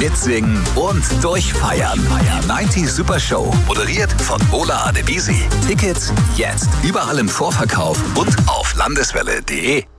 mitsingen und durchfeiern. 90 Super Show, moderiert von Ola Adebisi. Tickets jetzt überall im Vorverkauf und auf landeswelle.de.